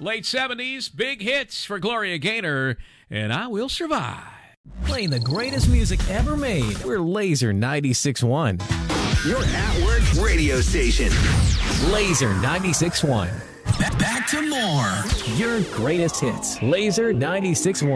Late 70s, big hits for Gloria Gaynor, and I Will Survive. Playing the greatest music ever made. We're Laser 96.1. Your at-work radio station. Laser 96.1. Back to more. Your greatest hits. Laser 96.1.